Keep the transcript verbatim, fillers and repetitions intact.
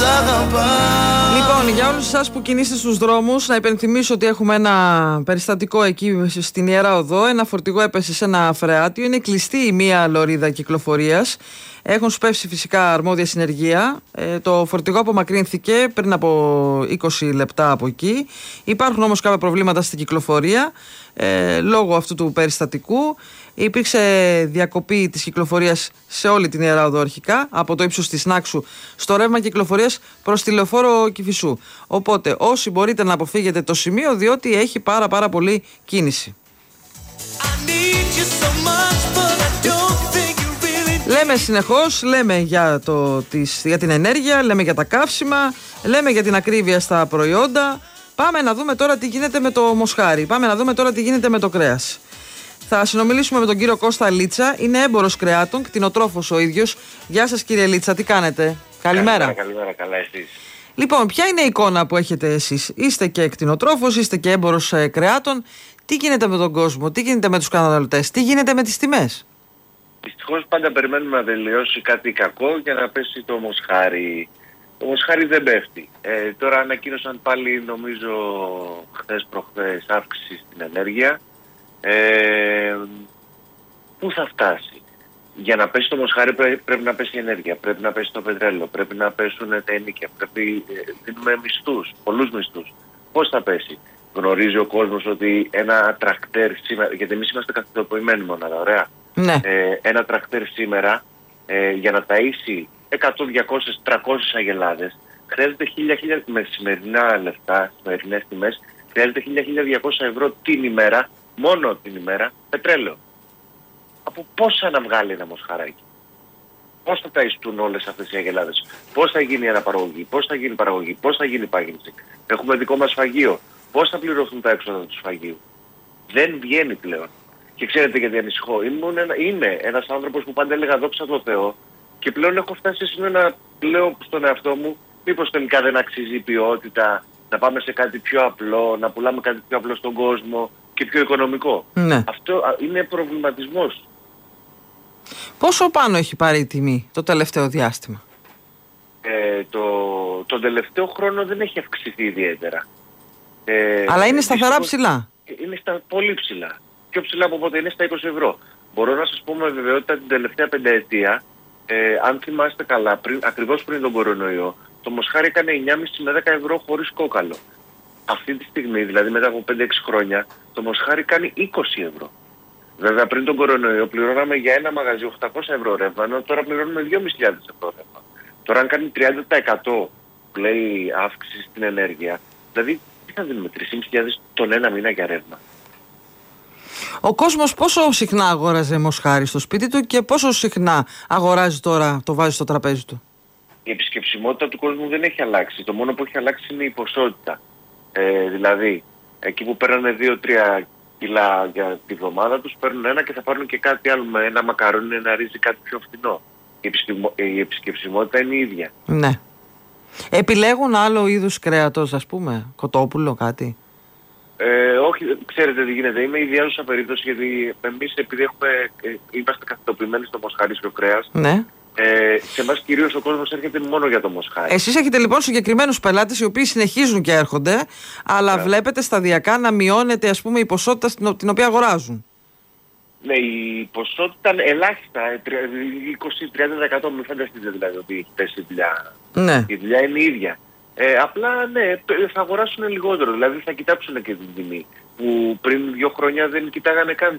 Λοιπόν, για όλους εσάς που κινείστε στους δρόμους, να υπενθυμίσω ότι έχουμε ένα περιστατικό εκεί στην Ιερά Οδό. Ένα φορτηγό έπεσε σε ένα φρεάτιο. Είναι κλειστή η μία λωρίδα κυκλοφορίας. Έχουν σπεύσει φυσικά αρμόδια συνεργεία. Ε, το φορτηγό απομακρύνθηκε πριν από είκοσι λεπτά από εκεί. Υπάρχουν όμως κάποια προβλήματα στην κυκλοφορία ε, λόγω αυτού του περιστατικού. Υπήρξε διακοπή της κυκλοφορίας σε όλη την Ιερά Οδό αρχικά, από το ύψος της Νάξου στο ρεύμα κυκλοφορίας προς τη Λεωφόρο Κηφισού. Οπότε όσοι μπορείτε να αποφύγετε το σημείο, διότι έχει πάρα πάρα πολύ κίνηση. Λέμε συνεχώς, λέμε για, το, της, για την ενέργεια, λέμε για τα καύσιμα, λέμε για την ακρίβεια στα προϊόντα. Πάμε να δούμε τώρα τι γίνεται με το μοσχάρι, πάμε να δούμε τώρα τι γίνεται με το κρέας. Θα συνομιλήσουμε με τον κύριο Κώστα Λίτσα, είναι έμπορος κρεάτων, κτηνοτρόφος ο ίδιος. Γεια σας κύριε Λίτσα, τι κάνετε? Καλημέρα. Καλημέρα, καλημέρα, καλά εσείς. Λοιπόν, ποια είναι η εικόνα που έχετε εσείς? Είστε και κτηνοτρόφος, είστε και έμπορος ε, κρεάτων. Τι γίνεται με τον κόσμο, τι γίνεται με τους καταναλωτές, τι γίνεται με τις τιμές? Δυστυχώς πάντα περιμένουμε να τελειώσει κάτι κακό για να πέσει το μοσχάρι. Το μοσχάρι δεν πέφτει. Ε, τώρα ανακοίνωσαν πάλι, νομίζω, χθες προχθές αύξηση στην ενέργεια. Ε, πού θα φτάσει? Για να πέσει το μοσχάρι πρέ, πρέπει να πέσει η ενέργεια, πρέπει να πέσει το πετρέλαιο, πρέπει να πέσουν τα ενοίκια, πρέπει ε, δίνουμε μισθούς, πολλούς μισθούς. Πώς θα πέσει? Γνωρίζει ο κόσμος ότι ένα τρακτέρ σήμερα, γιατί εμείς είμαστε καθοδοποιημένοι μονάδα, ωραία. Ναι. Ε, ένα τρακτέρ σήμερα ε, για να ταΐσει εκατό, διακόσιες, τριακόσιες αγελάδες χρειάζεται χίλια, χίλια, με σημερινά λεφτά, σημερινές τιμές, χρειάζεται χίλια με χίλια διακόσια ευρώ την ημέρα, μόνο την ημέρα, πετρέλαιο. Από πόσα να βγάλει ένα μοσχαράκι? Πώς θα ταΐστούν όλες αυτές οι αγελάδες? Πώς θα γίνει η αναπαραγωγή? Πώς θα γίνει η παραγωγή? Πώς θα γίνει η πάγινση? Έχουμε δικό μας φαγείο. Πώς θα πληρωθούν τα έξοδα του σφαγείου? Δεν βγαίνει πλέον. Και ξέρετε γιατί ανησυχώ? Ήμουν ένα, είμαι ένας άνθρωπος που πάντα έλεγα δόξα τω Θεώ, και πλέον έχω φτάσει σε σημείο να λέω στον εαυτό μου, μήπως τελικά δεν αξίζει η ποιότητα, να πάμε σε κάτι πιο απλό, να πουλάμε κάτι πιο απλό στον κόσμο και πιο οικονομικό. Ναι. Αυτό είναι προβληματισμός. Πόσο πάνω έχει πάρει η τιμή το τελευταίο διάστημα? Ε, το, τον τελευταίο χρόνο δεν έχει αυξηθεί ιδιαίτερα. Ε, Αλλά είναι σταθερά δυστυχώς, ψηλά. Είναι στα, πολύ ψηλά. Πιο ψηλά από πότε? Είναι στα είκοσι ευρώ. Μπορώ να σας πω με βεβαιότητα την τελευταία πενταετία, ε, αν θυμάστε καλά, πριν, ακριβώς πριν τον κορονοϊό, το μοσχάρι έκανε εννιά κόμμα πέντε με δέκα ευρώ χωρίς κόκαλο. Αυτή τη στιγμή, δηλαδή μετά από πέντε έξι χρόνια, το μοσχάρι κάνει είκοσι ευρώ. Βέβαια πριν τον κορονοϊό πληρώναμε για ένα μαγαζί οκτακόσια ευρώ ρεύμα, ενώ τώρα πληρώνουμε δύο χιλιάδες πεντακόσια ευρώ ρεύμα. Τώρα αν κάνει τριάντα τοις εκατό που λέει αύξηση στην ενέργεια, δηλαδή τι θα δίνουμε, τρεις χιλιάδες πεντακόσια τον ένα μήνα για ρεύμα? Ο κόσμος πόσο συχνά αγόραζε μοσχάρι στο σπίτι του και πόσο συχνά αγοράζει τώρα, το βάζει στο τραπέζι του? Η επισκεψιμότητα του κόσμου δεν έχει αλλάξει. Το μόνο που έχει αλλάξει είναι η ποσότητα. Ε, δηλαδή, εκεί που παίρνανε δύο τρία κιλά για τη βδομάδα τους, παίρνουν ένα και θα πάρουν και κάτι άλλο με ένα μακαρόνι, ένα ρύζι, κάτι πιο φθηνό. Η, επισκεψιμο... η επισκεψιμότητα είναι η ίδια. Ναι. Επιλέγουν άλλο είδους κρέατος, ας πούμε, κοτόπουλο, κάτι? Ε, όχι, ξέρετε τι γίνεται. Είμαι ιδιάζουσα περίπτωση, γιατί εμείς επειδή έχουμε, ε, είμαστε καθητοποιημένοι στο μοσχαρίσιο κρέας, ναι. ε, σε εμάς κυρίως ο κόσμος έρχεται μόνο για το μοσχάρι. Εσείς έχετε λοιπόν συγκεκριμένους πελάτες οι οποίοι συνεχίζουν και έρχονται, αλλά yeah. βλέπετε σταδιακά να μειώνεται, ας πούμε, η ποσότητα στην, την οποία αγοράζουν. Ναι, η ποσότητα είναι ελάχιστα, είκοσι με τριάντα τοις εκατό, μην φανταστείτε δηλαδή ότι έχει πέσει η δουλειά. Ναι. Η δουλειά είναι η ίδια. Ε, απλά ναι, θα αγοράσουν λιγότερο, δηλαδή θα κοιτάξουν και την τιμή, που πριν δύο χρόνια δεν κοιτάγανε καν